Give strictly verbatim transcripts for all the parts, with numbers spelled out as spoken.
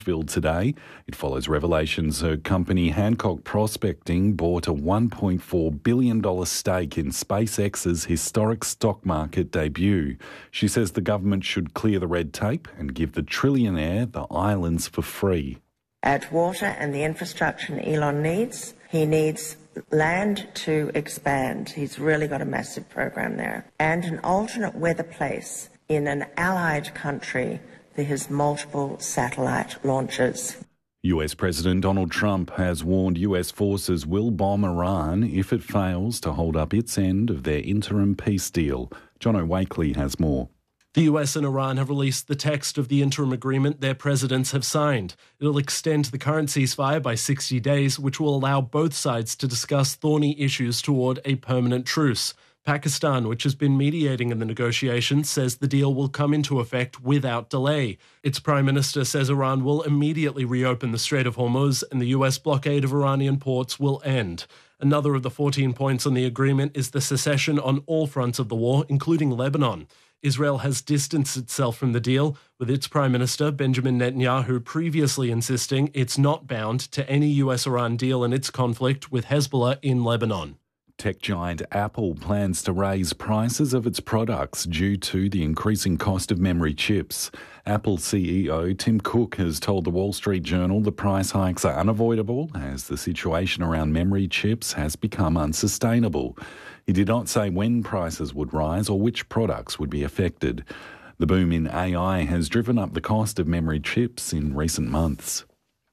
today. It follows revelations her company Hancock Prospecting bought a one point four billion dollars stake in SpaceX's historic stock market debut. She says the government should clear the red tape and give the trillionaire the islands for free. Add water and the infrastructure Elon needs. He needs land to expand. He's really got a massive program there. And an alternate weather place in an allied country for his multiple satellite launches. U S President Donald Trump has warned U S forces will bomb Iran if it fails to hold up its end of their interim peace deal. John O'Wakely has more. The U S and Iran have released the text of the interim agreement their presidents have signed. It'll extend the current ceasefire by sixty days, which will allow both sides to discuss thorny issues toward a permanent truce. Pakistan, which has been mediating in the negotiations, says the deal will come into effect without delay. Its Prime Minister says Iran will immediately reopen the Strait of Hormuz and the U S blockade of Iranian ports will end. Another of the fourteen points on the agreement is the cessation on all fronts of the war, including Lebanon. Israel has distanced itself from the deal, with its Prime Minister, Benjamin Netanyahu, previously insisting it's not bound to any U S-Iran deal in its conflict with Hezbollah in Lebanon. Tech giant Apple plans to raise prices of its products due to the increasing cost of memory chips. Apple C E O Tim Cook has told the Wall Street Journal the price hikes are unavoidable as the situation around memory chips has become unsustainable. He did not say when prices would rise or which products would be affected. The boom in A I has driven up the cost of memory chips in recent months.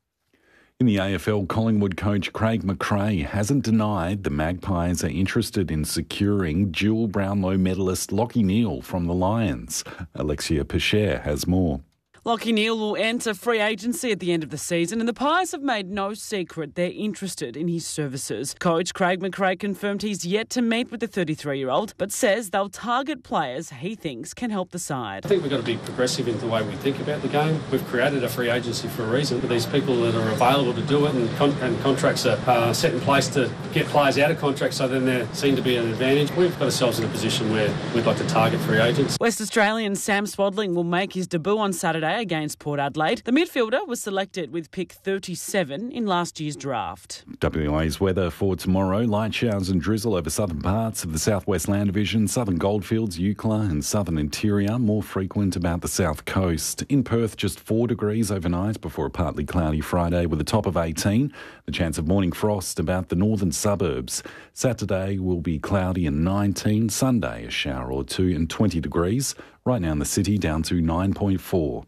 In the A F L, Collingwood coach Craig McRae hasn't denied the Magpies are interested in securing dual Brownlow medalist Lachie Neale from the Lions. Alexia Pescher has more. Lachie Neale will enter free agency at the end of the season, and the Pies have made no secret they're interested in his services. Coach Craig McRae confirmed he's yet to meet with the thirty-three-year-old, but says they'll target players he thinks can help the side. I think we've got to be progressive in the way we think about the game. We've created a free agency for a reason. These people that are available to do it, and, con- and contracts are uh, set in place to get players out of contracts, so then they're seen to be an advantage. We've got ourselves in a position where we'd like to target free agents. West Australian Sam Swadling will make his debut on Saturday against Port Adelaide. The midfielder was selected with pick thirty-seven in last year's draft. W A's weather for tomorrow: light showers and drizzle over southern parts of the southwest land division, southern goldfields, Eucla and southern interior, more frequent about the south coast. In Perth, just four degrees overnight before a partly cloudy Friday with a top of eighteen. The chance of morning frost about the northern suburbs. Saturday will be cloudy and nineteen. Sunday a shower or two and twenty degrees. Right now in the city down to nine point four.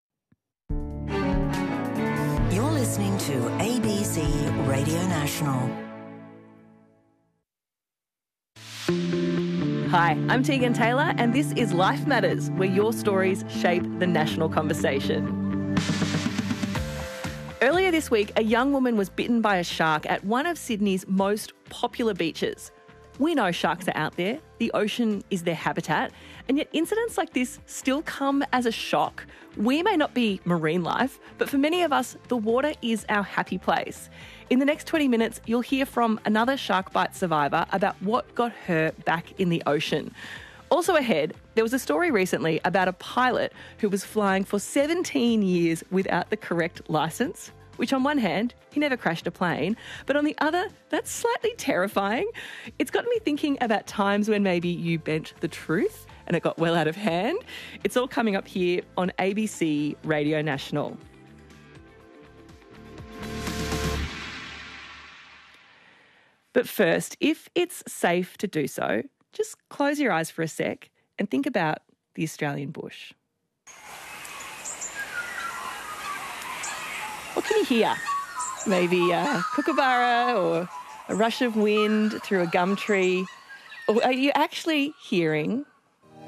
You're listening to A B C Radio National. Hi, I'm Tegan Taylor, and this is Life Matters, where your stories shape the national conversation. Earlier this week, a young woman was bitten by a shark at one of Sydney's most popular beaches. We know sharks are out there, the ocean is their habitat, and yet incidents like this still come as a shock. We may not be marine life, but for many of us, the water is our happy place. In the next twenty minutes, you'll hear from another shark bite survivor about what got her back in the ocean. Also ahead, there was a story recently about a pilot who was flying for seventeen years without the correct licence, which on one hand, he never crashed a plane, but on the other, that's slightly terrifying. It's got me thinking about times when maybe you bent the truth and it got well out of hand. It's all coming up here on A B C Radio National. But first, if it's safe to do so, just close your eyes for a sec and think about the Australian bush. What can you hear? Maybe a kookaburra or a rush of wind through a gum tree? Or are you actually hearing